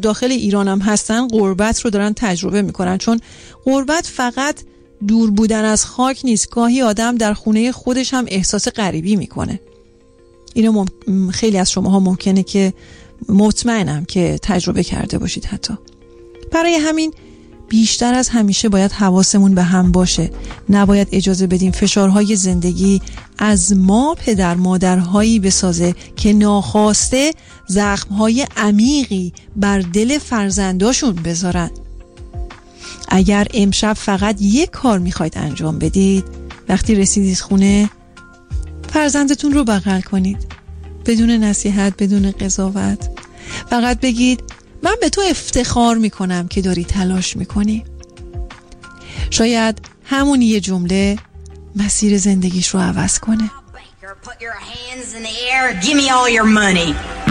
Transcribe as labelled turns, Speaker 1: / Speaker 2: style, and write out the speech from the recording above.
Speaker 1: داخل ایران هم هستن غربت رو دارن تجربه میکنن، چون غربت فقط دور بودن از خاک نیست، گاهی آدم در خونه خودش هم احساس غریبی میکنه. اینو خیلی از شماها ممکنه که، مطمئنم که تجربه کرده باشید حتی. برای همین بیشتر از همیشه باید حواسمون به هم باشه. نباید اجازه بدیم فشارهای زندگی از ما پدر مادرهایی بسازه که ناخواسته زخمهای عمیقی بر دل فرزنداشون بذارن. اگر امشب فقط یک کار میخواید انجام بدید، وقتی رسیدید خونه فرزندتون رو بغل کنید، بدون نصیحت، بدون قضاوت. فقط بگید من به تو افتخار میکنم که داری تلاش میکنی. شاید همون یه جمله مسیر زندگیش رو عوض کنه.
Speaker 2: Put your hands in the air, give me all your money.